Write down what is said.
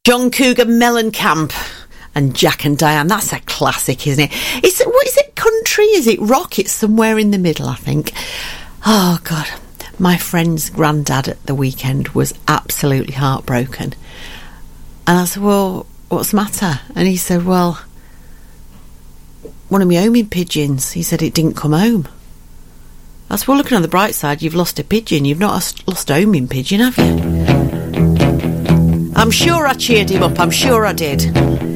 John Cougar Mellencamp and Jack and Diane. That's a classic, isn't it? What is it, country? Is it rock? It's somewhere in the middle, I think. Oh, God. My friend's granddad at the weekend was absolutely heartbroken. And I said, well, what's the matter? And he said, well, one of my homing pigeons, he said it didn't come home. I said, well, looking on the bright side, you've lost a pigeon. You've not lost a homing pigeon, have you? I'm sure I cheered him up. I'm sure I did.